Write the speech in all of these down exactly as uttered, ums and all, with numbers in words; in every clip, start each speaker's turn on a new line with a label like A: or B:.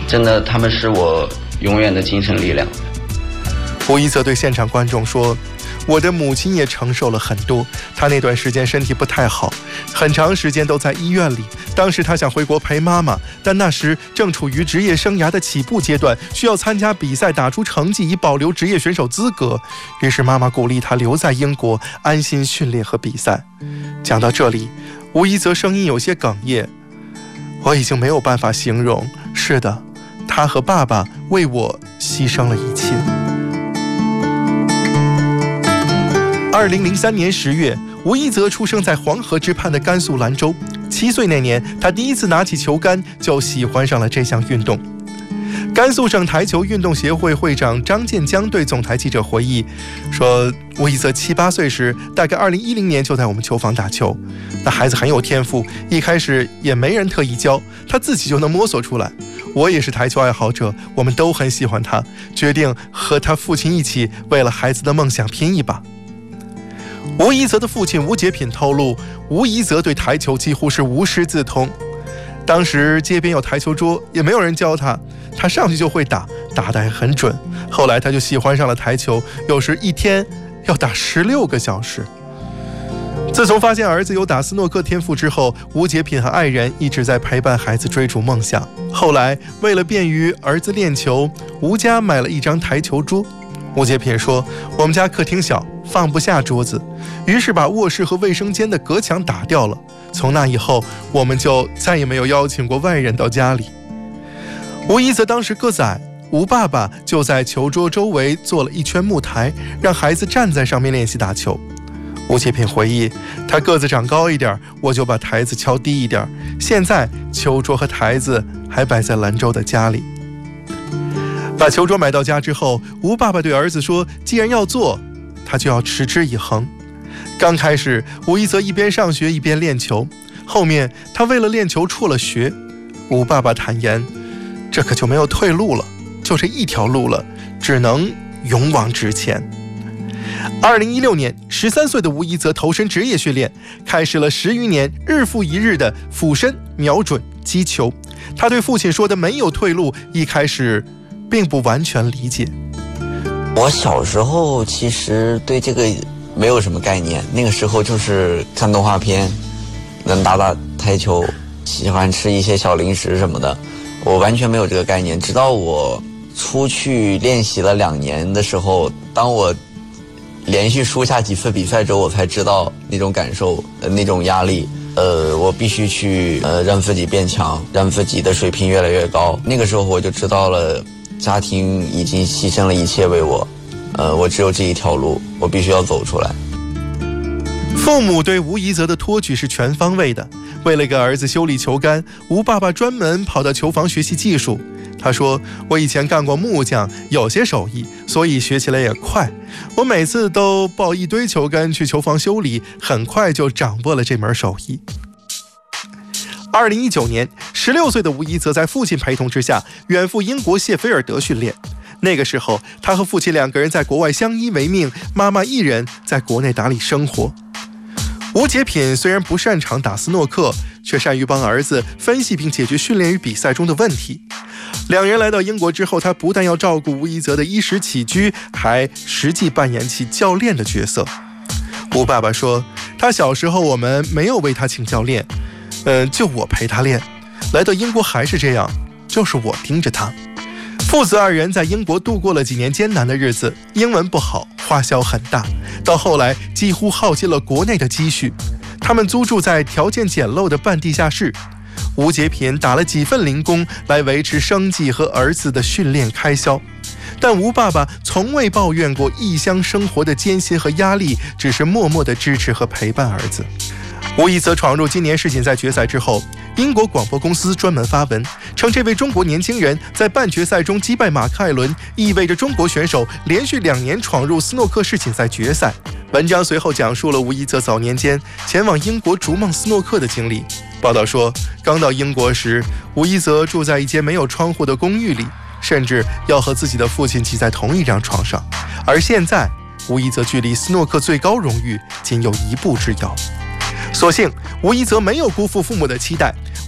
A: 真的，他们是我永远的精神力量。
B: 吴一泽对现场观众说，我的母亲也承受了很多，她那段时间身体不太好，很长时间都在医院里。当时她想回国陪妈妈，但那时正处于职业生涯的起步阶段，需要参加比赛打出成绩以保留职业选手资格。于是妈妈鼓励她留在英国安心训练和比赛。讲到这里，吴一泽声音有些哽咽，我已经没有办法形容，是的，他和爸爸为我牺牲了一切。二零零三年十月，吴一泽出生在黄河之畔的甘肃兰州。七岁那年，他第一次拿起球杆就喜欢上了这项运动。甘肃省台球运动协会会长张建江对总台记者回忆说，吴一泽七八岁时，大概二零一零年就在我们球房打球。那孩子很有天赋，一开始也没人特意教，他自己就能摸索出来。我也是台球爱好者，我们都很喜欢他，决定和他父亲一起为了孩子的梦想拼一把。吴一泽的父亲吴杰品透露，吴一泽对台球几乎是无师自通。当时街边有台球桌，也没有人教他，他上去就会打，打得还很准。后来他就喜欢上了台球，有时一天要打十六个小时。自从发现儿子有打斯诺克天赋之后，吴杰品和爱人一直在陪伴孩子追逐梦想。后来为了便于儿子练球，吴家买了一张台球桌。吴杰品说，我们家客厅小，放不下桌子，于是把卧室和卫生间的隔墙打掉了。从那以后，我们就再也没有邀请过外人到家里。吴一泽当时个子矮，吴爸爸就在球桌周围做了一圈木台，让孩子站在上面练习打球。吴杰品回忆，他个子长高一点，我就把台子敲低一点，现在球桌和台子还摆在兰州的家里。把球桌买到家之后，吴爸爸对儿子说，既然要做，他就要持之以恒。刚开始，吴一泽一边上学一边练球，后面他为了练球辍了学。吴爸爸坦言，这可就没有退路了，就这一条路了，只能勇往直前。二零一六年，十三岁的吴一泽投身职业训练，开始了十余年日复一日的俯身、瞄准、击球。他对父亲说的没有退路，一开始并不完全理解。
C: 我小时候其实对这个没有什么概念，那个时候就是看动画片，能打打台球，喜欢吃一些小零食什么的，我完全没有这个概念。直到我出去练习了两年的时候，当我连续输下几次比赛之后，我才知道那种感受，呃、那种压力。呃，我必须去呃让自己变强，让自己的水平越来越高。那个时候我就知道了，家庭已经牺牲了一切为我，呃，我只有这一条路，我必须要走出来。
B: 父母对吴一泽的托举是全方位的，为了给儿子修理球杆，吴爸爸专门跑到球房学习技术。他说，我以前干过木匠，有些手艺，所以学起来也快。我每次都抱一堆球杆去球房修理，很快就掌握了这门手艺。二零一九年，十六岁的吴一泽在父亲陪同之下远赴英国谢菲尔德训练。那个时候，他和父亲两个人在国外相依为命，妈妈一人在国内打理生活。吴杰品虽然不擅长打斯诺克，却善于帮儿子分析并解决训练与比赛中的问题。两人来到英国之后，他不但要照顾吴一泽的衣食起居，还实际扮演起教练的角色。吴爸爸说，他小时候我们没有为他请教练，嗯，就我陪他练。来到英国还是这样，就是我盯着他。父子二人在英国度过了几年艰难的日子，英文不好，花销很大，到后来几乎耗尽了国内的积蓄。他们租住在条件简陋的半地下室，吴杰品打了几份零工来维持生计和儿子的训练开销。但吴爸爸从未抱怨过异乡生活的艰辛和压力，只是默默地支持和陪伴儿子。吴一泽闯入今年世锦赛决赛之后，英国广播公司专门发文称，这位中国年轻人在半决赛中击败马克艾伦，意味着中国选手连续两年闯入斯诺克世锦赛决赛。文章随后讲述了吴一泽早年间前往英国逐梦斯诺克的经历。报道说，刚到英国时，吴一泽住在一间没有窗户的公寓里，甚至要和自己的父亲挤在同一张床上。而现在，吴一泽距离斯诺克最高荣誉仅有一步之遥。所幸吴一泽没有辜负父母的期待，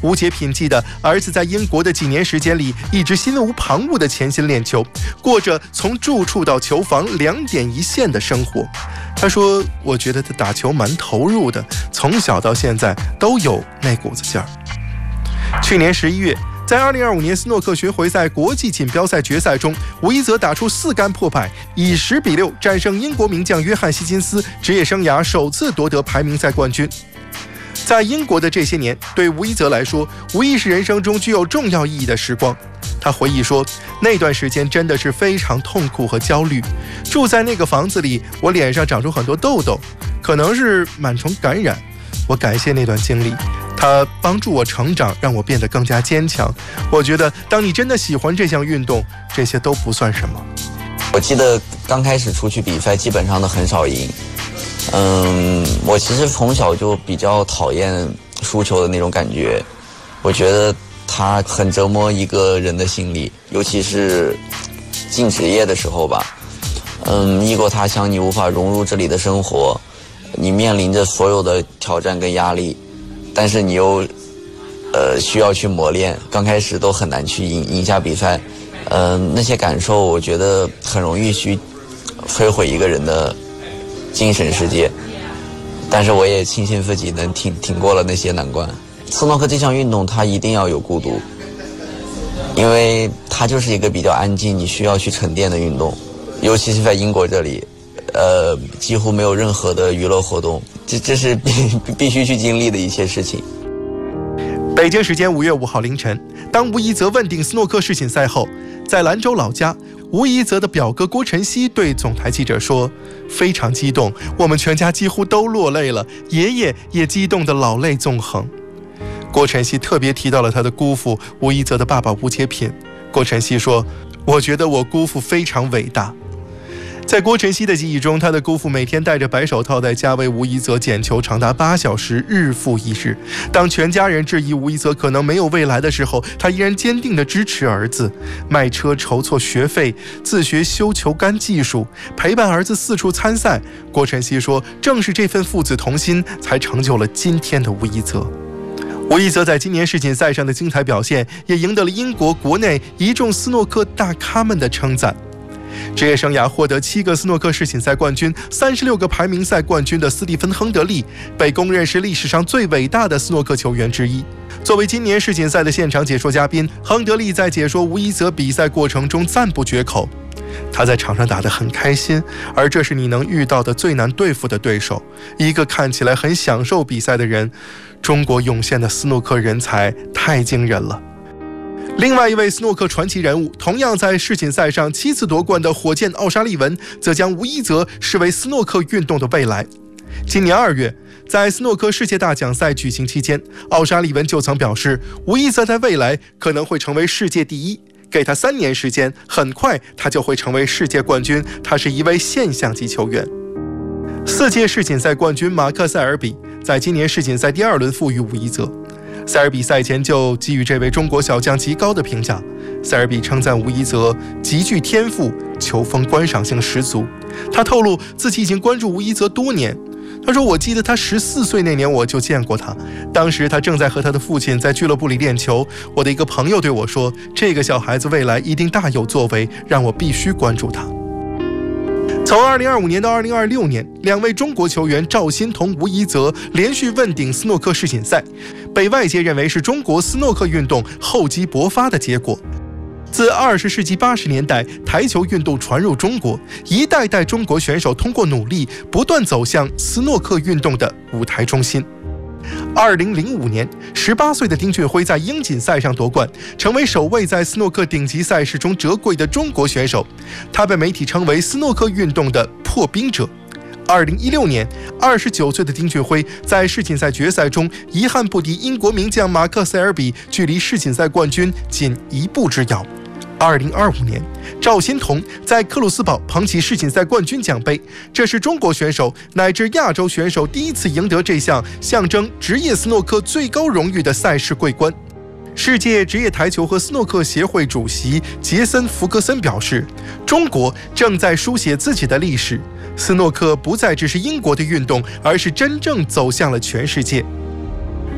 B: 吴洁品记得，儿子在英国的几年时间里，一直心无旁骛地潜心练球，过着从住处到球房两点一线的生活。他说：“我觉得他打球蛮投入的，从小到现在都有那股子劲儿。”去年十一月，在二零二五年斯诺克巡回赛国际锦标赛决赛中，吴一泽打出四杆破百，以十比六战胜英国名将约翰希金斯，职业生涯首次夺得排名赛冠军。在英国的这些年，对吴一泽来说，无疑是人生中具有重要意义的时光。他回忆说，那段时间真的是非常痛苦和焦虑。住在那个房子里，我脸上长出很多痘痘，可能是螨虫感染。我感谢那段经历，它帮助我成长，让我变得更加坚强。我觉得，当你真的喜欢这项运动，这些都不算什么。
C: 我记得刚开始出去比赛，基本上都很少赢。嗯，我其实从小就比较讨厌输球的那种感觉，我觉得它很折磨一个人的心理，尤其是进职业的时候吧。嗯，异国他乡，你无法融入这里的生活，你面临着所有的挑战跟压力，但是你又呃需要去磨练，刚开始都很难去赢赢下比赛。嗯、呃，那些感受我觉得很容易去摧毁一个人的精神世界，但是我也庆幸自己能挺挺过了那些难关。斯诺克这项运动它一定要有孤独，因为它就是一个比较安静，你需要去沉淀的运动，尤其是在英国这里，呃，几乎没有任何的娱乐活动，这这是必必须去经历的一些事情。
B: 北京时间五月五号凌晨，当吴一泽问鼎斯诺克世锦赛后，在兰州老家，吴一泽的表哥郭晨曦对总台记者说：“非常激动，我们全家几乎都落泪了，爷爷也激动得老泪纵横。”郭晨曦特别提到了他的姑父吴一泽的爸爸吴洁品。郭晨曦说：“我觉得我姑父非常伟大。”在郭晨曦的记忆中，他的姑父每天戴着白手套在家为吴一泽捡球长达八小时，日复一日。当全家人质疑吴一泽可能没有未来的时候，他依然坚定地支持儿子，卖车筹措学费，自学修球杆技术，陪伴儿子四处参赛。郭晨曦说，正是这份父子同心，才成就了今天的吴一泽。吴一泽在今年世锦赛上的精彩表现，也赢得了英国国内一众斯诺克大咖们的称赞。职业生涯获得七个斯诺克世锦赛冠军、三十六个排名赛冠军的斯蒂芬·亨德利，被公认是历史上最伟大的斯诺克球员之一。作为今年世锦赛的现场解说嘉宾，亨德利在解说吴一泽比赛过程中赞不绝口。他在场上打得很开心，而这是你能遇到的最难对付的对手，一个看起来很享受比赛的人。中国涌现的斯诺克人才太惊人了。另外一位斯诺克传奇人物，同样在世锦赛上七次夺冠的火箭奥沙利文，则将吴一泽视为斯诺克运动的未来。今年二月，在斯诺克世界大奖赛举行期间，奥沙利文就曾表示，吴一泽在未来可能会成为世界第一，给他三年时间，很快他就会成为世界冠军，他是一位现象级球员。四届世锦赛冠军马克塞尔比在今年世锦赛第二轮负于吴一泽。塞尔比赛前就给予这位中国小将极高的评价。塞尔比称赞吴一泽极具天赋，球风观赏性十足。他透露自己已经关注吴一泽多年。他说：“我记得他十四岁那年我就见过他，当时他正在和他的父亲在俱乐部里练球。我的一个朋友对我说，这个小孩子未来一定大有作为，让我必须关注他。”从二零二五年到二零二六年，两位中国球员赵欣彤、吴一泽连续问鼎斯诺克世锦赛，被外界认为是中国斯诺克运动厚积薄发的结果。自二十世纪八十年代台球运动传入中国，一代代中国选手通过努力，不断走向斯诺克运动的舞台中心。二零零五年，十八岁的丁俊晖在英锦赛上夺冠，成为首位在斯诺克顶级赛事中折桂的中国选手。他被媒体称为斯诺克运动的破冰者。二零一六年，二十九岁的丁俊晖在世锦赛决赛中遗憾不敌英国名将马克塞尔比，距离世锦赛冠军仅一步之遥。二零二五年，赵欣彤在克鲁斯堡捧起世锦赛冠军奖杯，这是中国选手乃至亚洲选手第一次赢得这项象征职业斯诺克最高荣誉的赛事桂冠。世界职业台球和斯诺克协会主席杰森·福格森表示，中国正在书写自己的历史，斯诺克不再只是英国的运动，而是真正走向了全世界。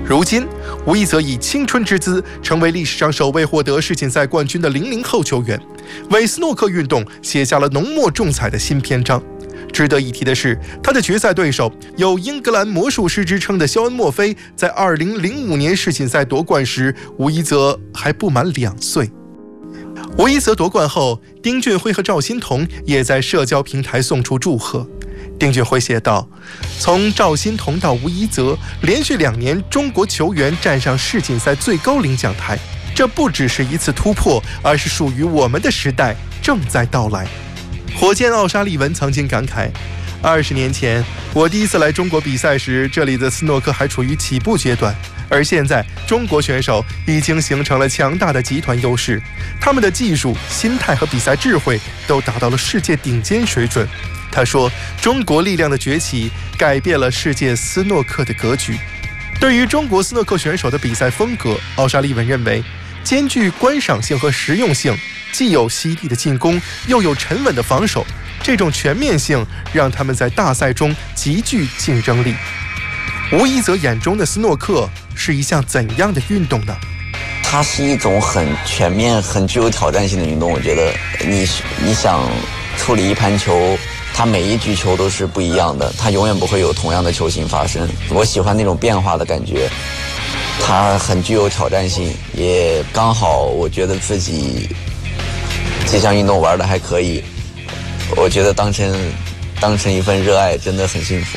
B: 如今，吴一泽以青春之姿成为历史上首位获得世锦赛冠军的零零后球员，为斯诺克运动写下了浓墨重彩的新篇章。值得一提的是，他的决赛对手有英格兰魔术师之称的肖恩·墨菲，在二零零五年世锦赛夺冠时，吴一泽还不满两岁。吴一泽夺冠后，丁俊晖和赵心童也在社交平台送出祝贺。丁俊晖写道：“从赵心童到吴一泽，连续两年中国球员站上世锦赛最高领奖台，这不只是一次突破，而是属于我们的时代正在到来。”火箭奥沙利文曾经感慨：“二十年前，我第一次来中国比赛时，这里的斯诺克还处于起步阶段，而现在中国选手已经形成了强大的集团优势，他们的技术、心态和比赛智慧都达到了世界顶尖水准。”他说：“中国力量的崛起改变了世界斯诺克的格局。”对于中国斯诺克选手的比赛风格，奥沙利文认为，兼具观赏性和实用性，既有犀利的进攻，又有沉稳的防守，这种全面性让他们在大赛中极具竞争力。吴一泽眼中的斯诺克是一项怎样的运动呢？
C: 它是一种很全面、很具有挑战性的运动。我觉得你你想处理一盘球，它每一局球都是不一样的，它永远不会有同样的球型发生。我喜欢那种变化的感觉，它很具有挑战性，也刚好我觉得自己这项运动玩的还可以，我觉得当成当成一份热爱真的很幸福。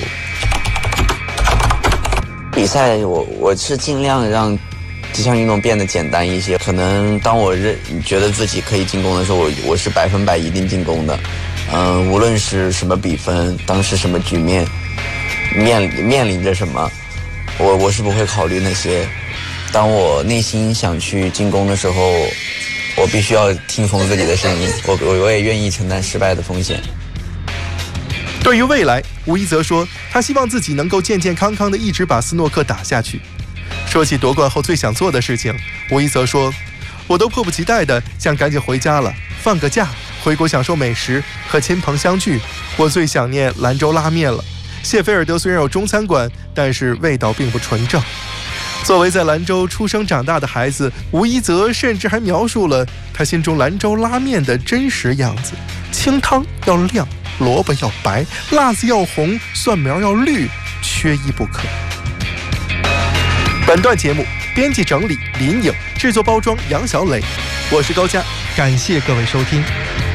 C: 比赛我我是尽量让这项运动变得简单一些，可能当我认觉得自己可以进攻的时候，我我是百分百一定进攻的。嗯，无论是什么比分，当时什么局面，面面临着什么，我我是不会考虑那些。当我内心想去进攻的时候，我必须要听从自己的声音，我我也愿意承担失败的风险。
B: 对于未来，吴一泽说，他希望自己能够健健康康的一直把斯诺克打下去。说起夺冠后最想做的事情，吴一泽说：“我都迫不及待的想赶紧回家了，放个假，回国享受美食，和亲朋相聚。我最想念兰州拉面了。谢菲尔德虽然有中餐馆，但是味道并不纯正。”作为在兰州出生长大的孩子，吴一泽甚至还描述了他心中兰州拉面的真实样子：清汤要亮，萝卜要白，辣子要红，蒜苗要绿，缺一不可。本段节目编辑整理林颖，制作包装杨小磊，我是高佳，感谢各位收听。